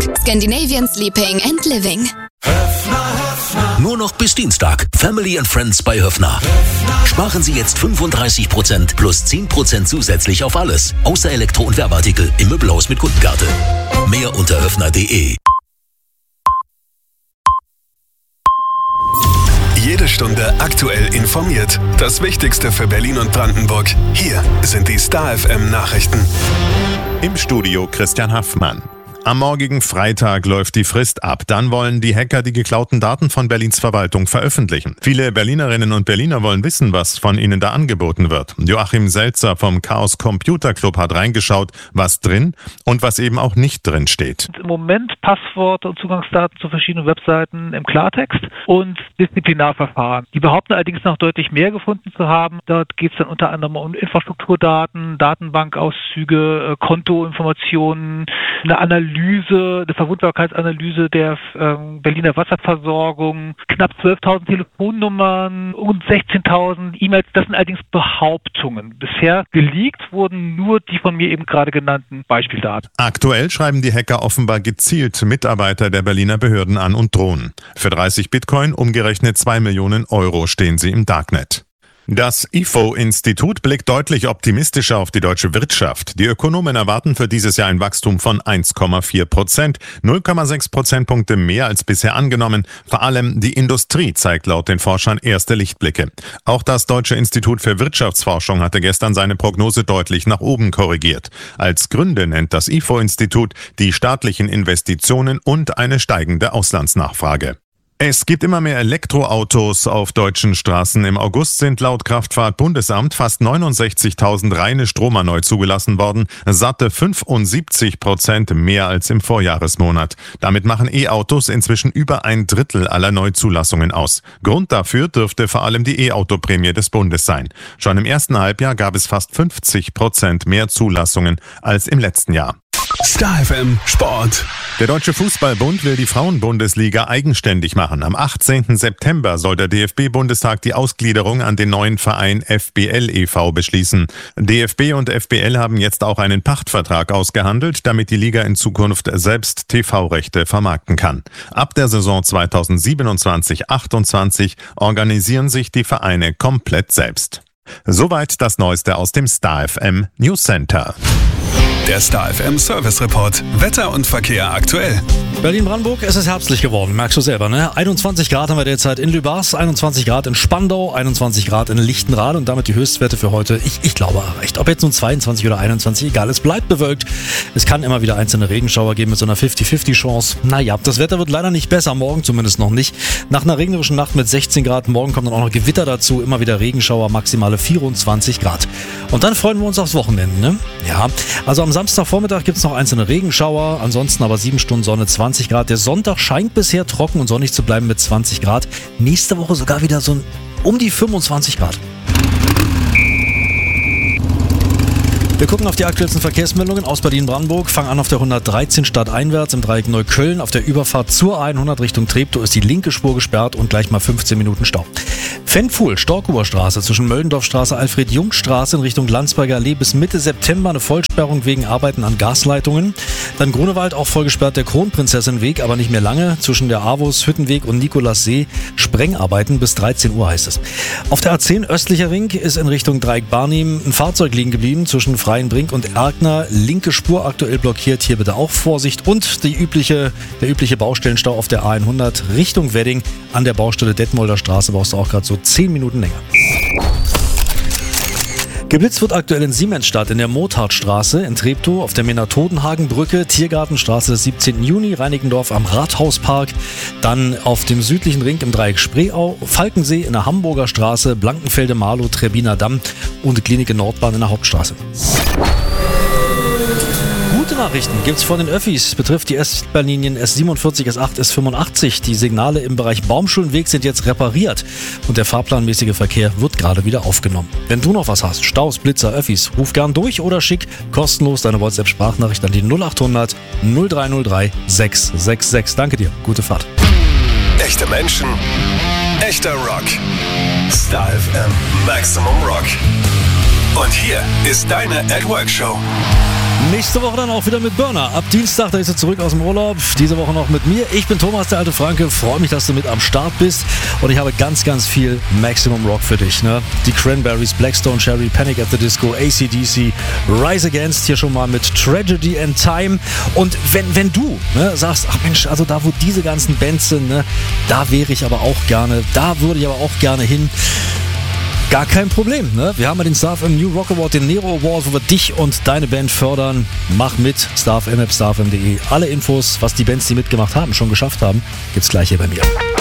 Scandinavian Sleeping and Living. Nur noch bis Dienstag. Family and Friends bei Höffner. Sparen Sie jetzt 35% plus 10% zusätzlich auf alles. Außer Elektro- und Werbeartikel im Möbelhaus mit Kundenkarte. Mehr unter höffner.de. Jede Stunde aktuell informiert. Das Wichtigste für Berlin und Brandenburg. Hier sind die Star FM Nachrichten. Im Studio Christian Haffmann. Am morgigen Freitag läuft die Frist ab. Dann wollen die Hacker die geklauten Daten von Berlins Verwaltung veröffentlichen. Viele Berlinerinnen und Berliner wollen wissen, was von ihnen da angeboten wird. Joachim Selzer vom Chaos Computer Club hat reingeschaut, was drin und was eben auch nicht drin steht. Im Moment Passworte und Zugangsdaten zu verschiedenen Webseiten im Klartext und Disziplinarverfahren. Die behaupten allerdings noch deutlich mehr gefunden zu haben. Dort geht es dann unter anderem um Infrastrukturdaten, Datenbankauszüge, Kontoinformationen, eine Verwundbarkeitsanalyse der Berliner Wasserversorgung, knapp 12.000 Telefonnummern und 16.000 E-Mails. Das sind allerdings Behauptungen. Bisher geleakt wurden nur die von mir eben gerade genannten Beispieldaten. Aktuell schreiben die Hacker offenbar gezielt Mitarbeiter der Berliner Behörden an und drohen. Für 30 Bitcoin, umgerechnet 2 Millionen Euro, stehen sie im Darknet. Das IFO-Institut blickt deutlich optimistischer auf die deutsche Wirtschaft. Die Ökonomen erwarten für dieses Jahr ein Wachstum von 1,4%, 0,6 Prozentpunkte mehr als bisher angenommen. Vor allem die Industrie zeigt laut den Forschern erste Lichtblicke. Auch das Deutsche Institut für Wirtschaftsforschung hatte gestern seine Prognose deutlich nach oben korrigiert. Als Gründe nennt das IFO-Institut die staatlichen Investitionen und eine steigende Auslandsnachfrage. Es gibt immer mehr Elektroautos auf deutschen Straßen. Im August sind laut Kraftfahrtbundesamt fast 69.000 reine Stromer neu zugelassen worden, satte 75% mehr als im Vorjahresmonat. Damit machen E-Autos inzwischen über ein Drittel aller Neuzulassungen aus. Grund dafür dürfte vor allem die E-Auto-Prämie des Bundes sein. Schon im ersten Halbjahr gab es fast 50% mehr Zulassungen als im letzten Jahr. Star FM Sport. Der Deutsche Fußballbund will die Frauenbundesliga eigenständig machen. Am 18. September soll der DFB-Bundestag die Ausgliederung an den neuen Verein FBL e.V. beschließen. DFB und FBL haben jetzt auch einen Pachtvertrag ausgehandelt, damit die Liga in Zukunft selbst TV-Rechte vermarkten kann. Ab der Saison 2027/28 organisieren sich die Vereine komplett selbst. Soweit das Neueste aus dem Star FM News Center. Der Star FM Service Report. Wetter und Verkehr aktuell. Berlin-Brandenburg, es ist herbstlich geworden, merkst du selber, ne? 21 Grad haben wir derzeit in Lübars, 21 Grad in Spandau, 21 Grad in Lichtenrade und damit die Höchstwerte für heute, ich glaube, erreicht. Ob jetzt nun 22 oder 21, egal, es bleibt bewölkt. Es kann immer wieder einzelne Regenschauer geben mit so einer 50-50 Chance. Naja, das Wetter wird leider nicht besser, morgen zumindest noch nicht. Nach einer regnerischen Nacht mit 16 Grad, morgen kommt dann auch noch Gewitter dazu, immer wieder Regenschauer, maximale 24 Grad. Und dann freuen wir uns aufs Wochenende, ne? Ja, also am Samstagvormittag gibt es noch einzelne Regenschauer, ansonsten aber 7 Stunden Sonne, 20 Grad. Der Sonntag scheint bisher trocken und sonnig zu bleiben mit 20 Grad. Nächste Woche sogar wieder so um die 25 Grad. Wir gucken auf die aktuellsten Verkehrsmeldungen aus Berlin-Brandenburg. Fangen an auf der 113 stadteinwärts im Dreieck Neukölln. Auf der Überfahrt zur A100 Richtung Treptow ist die linke Spur gesperrt und gleich mal 15 Minuten Stau. Fenfuhl, Storkower Straße zwischen Möllendorfstraße, Alfred-Jung-Straße in Richtung Landsberger Allee bis Mitte September eine Vollsperrung wegen Arbeiten an Gasleitungen. Dann Grunewald auch voll gesperrt, der Kronprinzessin-Weg, aber nicht mehr lange. Zwischen der Avus, Hüttenweg und Nikolassee Sprengarbeiten bis 13 Uhr heißt es. Auf der A10 östlicher Ring ist in Richtung Dreieck Barnim ein Fahrzeug liegen geblieben zwischen Freienbrink und Erkner. Linke Spur aktuell blockiert, hier bitte auch Vorsicht. Und der übliche Baustellenstau auf der A100 Richtung Wedding an der Baustelle Detmolder Straße brauchst du auch gerade so 10 Minuten länger. Geblitzt wird aktuell in Siemensstadt in der Motardstraße, in Treptow auf der Menatodenhagenbrücke, Tiergartenstraße des 17. Juni, Reinickendorf am Rathauspark, dann auf dem südlichen Ring im Dreieck Spreeau, Falkensee in der Hamburger Straße, Blankenfelde-Marlow, Trebbiner Damm und Klinik in Nordbahn in der Hauptstraße. Gute Nachrichten gibt's von den Öffis, betrifft die S-Bahn-Linien S47, S8, S85. Die Signale im Bereich Baumschulenweg sind jetzt repariert und der fahrplanmäßige Verkehr wird gerade wieder aufgenommen. Wenn du noch was hast, Staus, Blitzer, Öffis, ruf gern durch oder schick kostenlos deine WhatsApp-Sprachnachricht an die 0800 0303 666. Danke dir, gute Fahrt. Echte Menschen, echter Rock. Star FM Maximum Rock. Und hier ist deine At Work Show. Nächste Woche dann auch wieder mit Burner. Ab Dienstag, da ist er zurück aus dem Urlaub. Diese Woche noch mit mir. Ich bin Thomas, der alte Franke. Freue mich, dass du mit am Start bist. Und ich habe ganz, ganz viel Maximum Rock für dich. Ne? Die Cranberries, Blackstone Cherry, Panic at the Disco, AC/DC, Rise Against hier schon mal mit Tragedy and Time. Und wenn du sagst, ach Mensch, also da, wo diese ganzen Bands sind, ne, da wäre ich aber auch gerne, da würde ich aber auch gerne hin. Gar kein Problem, ne? Wir haben ja den StarFM New Rock Award, den Nero Award, wo wir dich und deine Band fördern. Mach mit, starfm@starfm.de. Alle Infos, was die Bands, die mitgemacht haben, schon geschafft haben, gibt's gleich hier bei mir.